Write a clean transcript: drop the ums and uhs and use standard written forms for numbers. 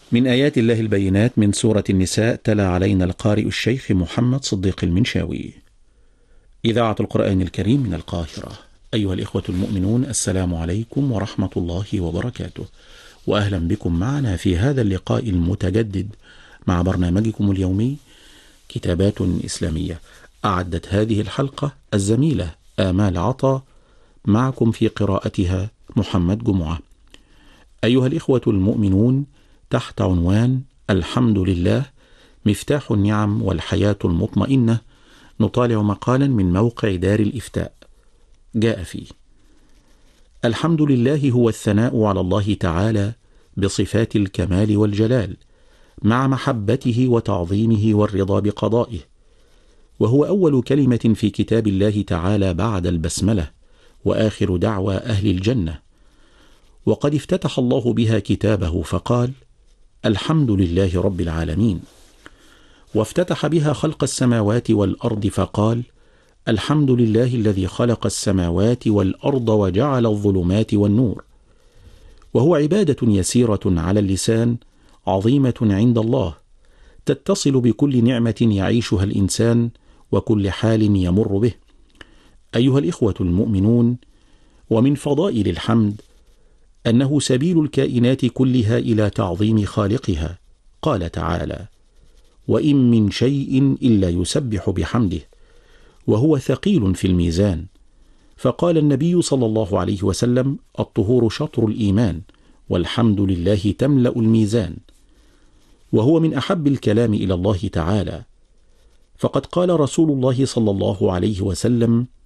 من آيات الله البينات من سورة النساء، تلا علينا القارئ الشيخ محمد صديق المنشاوي. إذاعة القرآن الكريم من القاهرة. أيها الإخوة المؤمنون، السلام عليكم ورحمة الله وبركاته، وأهلا بكم معنا في هذا اللقاء المتجدد مع برنامجكم اليومي كتابات إسلامية. أعدت هذه الحلقة الزميلة آمال عطا، معكم في قراءتها محمد جمعة. أيها الإخوة المؤمنون، تحت عنوان الحمد لله مفتاح النعم والحياة المطمئنة، نطالع مقالا من موقع دار الإفتاء. جاء فيه: الحمد لله هو الثناء على الله تعالى بصفات الكمال والجلال، مع محبته وتعظيمه والرضا بقضائه، وهو أول كلمة في كتاب الله تعالى بعد البسملة، وآخر دعوى أهل الجنة. وقد افتتح الله بها كتابه فقال: الحمد لله رب العالمين. وافتتح بها خلق السماوات والأرض فقال: الحمد لله الذي خلق السماوات والأرض وجعل الظلمات والنور. وهو عبادة يسيرة على اللسان، عظيمة عند الله، تتصل بكل نعمة يعيشها الإنسان وكل حال يمر به. أيها الإخوة المؤمنون، ومن فضائل الحمد أنه سبيل الكائنات كلها إلى تعظيم خالقها. قال تعالى: وإن من شيء إلا يسبح بحمده وهو ثقيل في الميزان. فقال النبي صلى الله عليه وسلم: الطهور شطر الإيمان، والحمد لله تملأ الميزان. وهو من أحب الكلام إلى الله تعالى، فقد قال رسول الله صلى الله عليه وسلم: